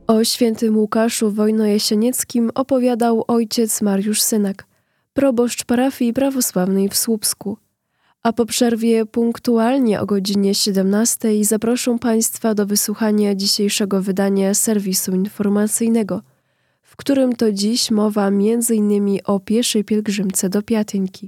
O świętym Łukaszu Wojno-Jasienieckim opowiadał ojciec Mariusz Synak, proboszcz parafii prawosławnej w Słupsku. A po przerwie punktualnie o godzinie 17 zaproszę Państwa do wysłuchania dzisiejszego wydania serwisu informacyjnego, w którym to dziś mowa m.in. o pieszej pielgrzymce do Piatyńki.